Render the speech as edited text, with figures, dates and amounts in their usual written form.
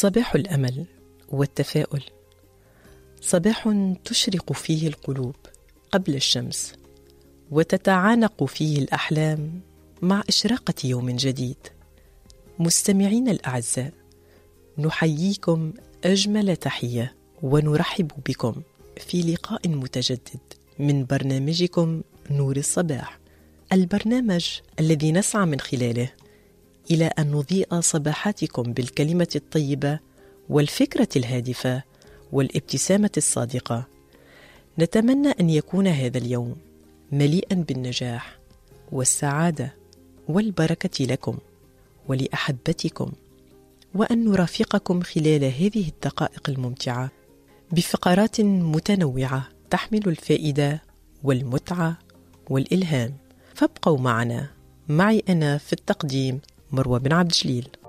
صباح الأمل والتفاؤل، صباح تشرق فيه القلوب قبل الشمس، وتتعانق فيه الأحلام مع إشراقة يوم جديد. مستمعين الأعزاء، نحييكم أجمل تحية ونرحب بكم في لقاء متجدد من برنامجكم نور الصباح، البرنامج الذي نسعى من خلاله إلى أن نضيء صباحاتكم بالكلمة الطيبة والفكرة الهادفة والابتسامة الصادقة. نتمنى أن يكون هذا اليوم مليئا بالنجاح والسعادة والبركة لكم ولأحبتكم، وأن نرافقكم خلال هذه الدقائق الممتعة بفقرات متنوعة تحمل الفائدة والمتعة والإلهام. فابقوا معنا، معي أنا في التقديم مروى بن عبد الجليل.